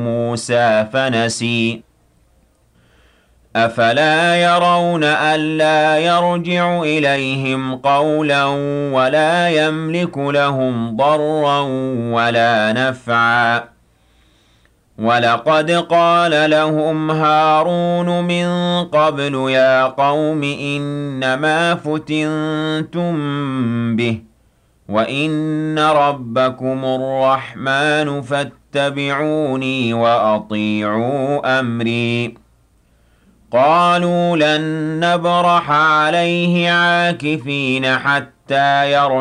موسى فنسي أفلا يرون ألا يرجع إليهم قولا ولا يملك لهم ضرا ولا نفعا ولقد قال لهم هارون من قبل يا قوم إنما فتنتم به وإن ربكم الرحمن فاتبعوني وأطيعوا أمري قالوا لن نبرح عليه عاكفين حتى يرجع